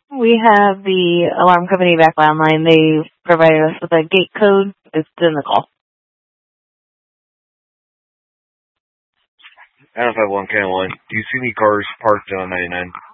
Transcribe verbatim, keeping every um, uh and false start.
We have the alarm company back online. They provided us with a gate code. It's in the call. Alpha one K one. Do you see any cars parked on ninety-nine?